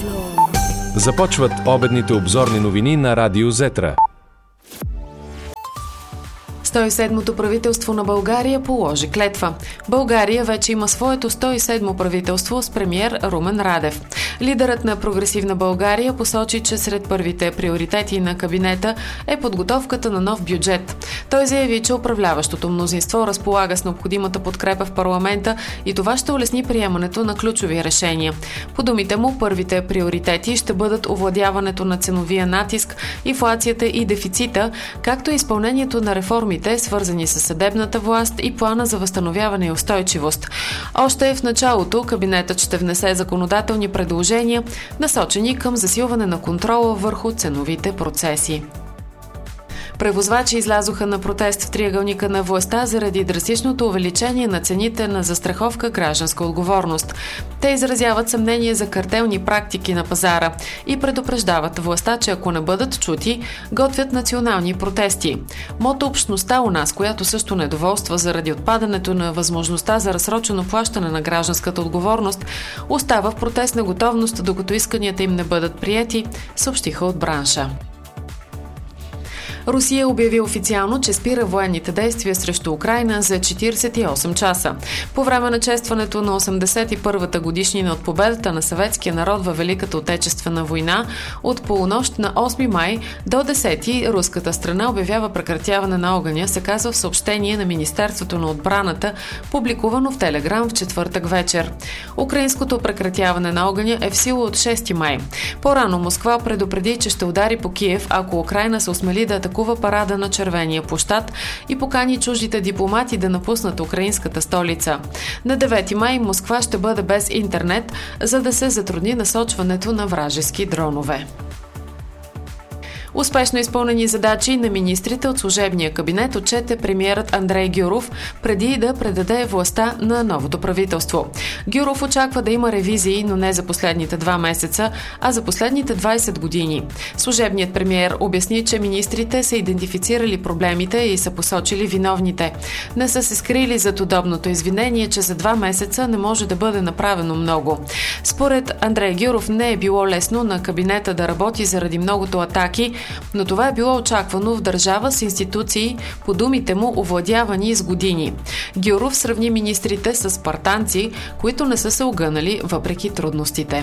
Започват обедните обзорни новини на Радио Зетра. 107-то правителство на България положи клетва. България вече има своето 107-мо правителство с премиер Румен Радев. Лидерът на Прогресивна България посочи, че сред първите приоритети на кабинета е подготовката на нов бюджет. Той заяви, че управляващото мнозинство разполага с необходимата подкрепа в парламента и това ще улесни приемането на ключови решения. По думите му, първите приоритети ще бъдат овладяването на ценовия натиск, инфлацията и дефицита, както и изпълнението на реформите, свързани с съдебната власт и плана за възстановяване и устойчивост. Още в началото кабинетът ще внесе законодателни предложения, насочени към засилване на контрола върху ценовите процеси. Превозвачи излязоха на протест в триъгълника на властта заради драстичното увеличение на цените на застраховка гражданска отговорност. Те изразяват съмнение за картелни практики на пазара и предупреждават властта, че ако не бъдат чути, готвят национални протести. Мотообщността у нас, която също недоволства заради отпадането на възможността за разсрочено плащане на гражданската отговорност, остава в протестна готовност, докато исканията им не бъдат приети, съобщиха от бранша. Русия обяви официално, че спира военните действия срещу Украйна за 48 часа. По време на честването на 81-та годишнина от победата на съветския народ във Великата отечествена война, от полунощ на 8 май до 10 руската страна обявява прекратяване на огъня, се казва в съобщение на Министерството на отбраната, публикувано в Телеграм в четвъртък вечер. Украинското прекратяване на огъня е в сила от 6 май. По-рано Москва предупреди, че ще удари по Киев, ако Украйна се осмели да атакува парада на Червения площад и покани чуждите дипломати да напуснат украинската столица. На 9 май Москва ще бъде без интернет, за да се затрудни насочването на вражески дронове. Успешно изпълнени задачи на министрите от служебния кабинет отчете премиерът Андрей Гюров преди да предаде властта на новото правителство. Гюров очаква да има ревизии, но не за последните 2 месеца, а за последните 20 години. Служебният премиер обясни, че министрите са идентифицирали проблемите и са посочили виновните. Не са се скрили зад удобното извинение, че за 2 месеца не може да бъде направено много. Според Андрей Гюров не е било лесно на кабинета да работи заради многото атаки, но това е било очаквано в държава с институции, по думите му, овладявани с години. Гюров сравни министрите с спартанци, които не са се огънали въпреки трудностите.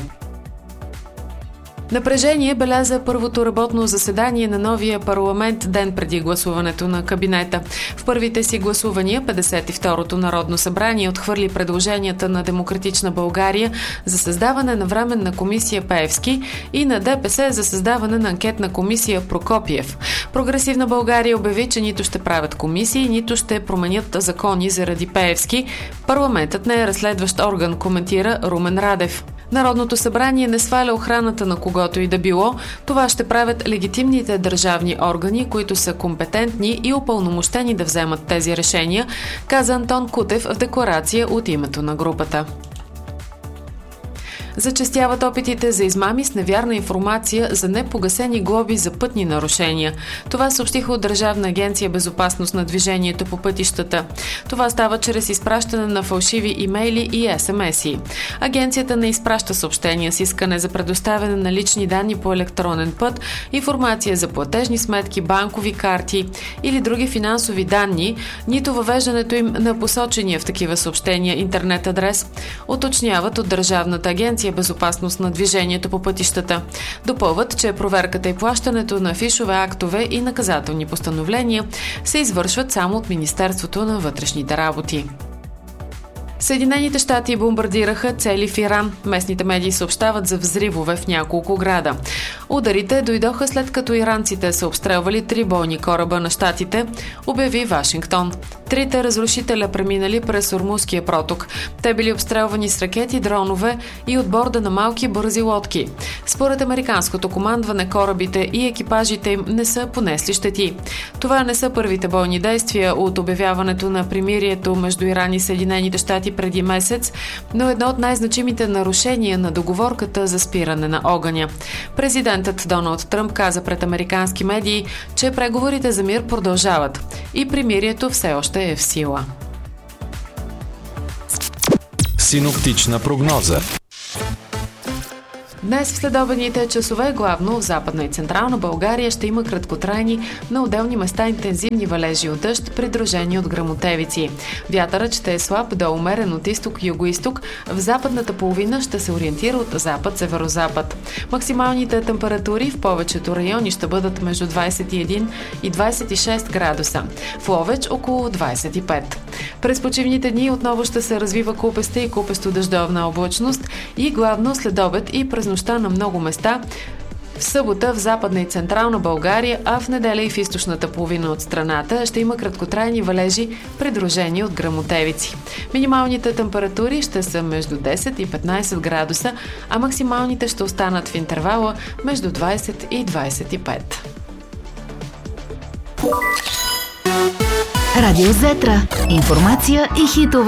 Напрежение беляза първото работно заседание на новия парламент ден преди гласуването на кабинета. В първите си гласувания 52-то Народно събрание отхвърли предложенията на Демократична България за създаване на временна комисия Пеевски и на ДПС за създаване на анкетна комисия Прокопиев. Прогресивна България обяви, че нито ще правят комисии, нито ще променят закони заради Пеевски. Парламентът не е разследващ орган, коментира Румен Радев. Народното събрание не сваля охраната на когото и да било. Това ще правят легитимните държавни органи, които са компетентни и упълномощени да вземат тези решения, каза Антон Кутев в декларация от името на групата. Зачестяват опитите за измами с невярна информация за непогасени глоби за пътни нарушения. Това съобщиха от Държавна агенция безопасност на движението по пътищата. Това става чрез изпращане на фалшиви имейли и СМС-и. Агенцията не изпраща съобщения с искане за предоставяне на лични данни по електронен път, информация за платежни сметки, банкови карти или други финансови данни, нито въвеждането им на посочения в такива съобщения интернет адрес, уточняват от Държавната агенция безопасност на движението по пътищата. Допълват, че проверката и плащането на фишове актове и наказателни постановления се извършват само от Министерството на вътрешните работи. Съединените щати бомбардираха цели в Иран. Местните медии съобщават за взривове в няколко града. Ударите дойдоха след като иранците са обстрелвали 3 бойни кораба на щатите, обяви Вашингтон. 3 разрушителя преминали през Ормузския проток. Те били обстрелвани с ракети, дронове и от борда на малки бързи лодки. Според американското командване, корабите и екипажите им не са понесли щети. Това не са първите бойни действия от обявяването на примирието между Иран и Съединените щати преди месец, но едно от най-значимите нарушения на договорката за спиране на огъня. Президентът Доналд Тръмп каза пред американски медии, че преговорите за мир продължават и примирието все още е в сила. Синоптична прогноза. Днес в следобедните часове, главно в Западна и Централна България, ще има краткотрайни, на отделни места интензивни валежи от дъжд, придружени от гръмотевици. Вятърът ще е слаб до умерен от изток-югоизток, в западната половина ще се ориентира от запад-северозапад. Максималните температури в повечето райони ще бъдат между 21 и 26 градуса, в Ловеч около 25. През почивните дни отново ще се развива купеста и купесто-дъждовна облачност и главно след обед и през нощта на много места. В събота в Западна и Централна България, а в неделя и в източната половина от страната ще има краткотрайни валежи, придружени от гръмотевици. Минималните температури ще са между 10 и 15 градуса, а максималните ще останат в интервала между 20 и 25. Радио Зетра. Информация и хитове